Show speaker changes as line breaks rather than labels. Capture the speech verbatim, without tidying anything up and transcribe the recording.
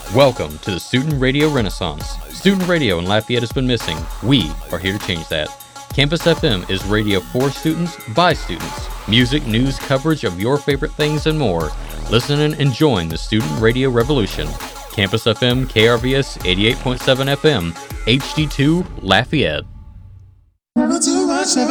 Welcome to the Student Radio Renaissance. Student radio in Lafayette has been missing. We are here to change that. Campus F M is radio for students, by students. Music, news, coverage of your favorite things, and more. Listen and join the student radio revolution. Campus F M, K R V S eighty-eight point seven F M, H D two, Lafayette.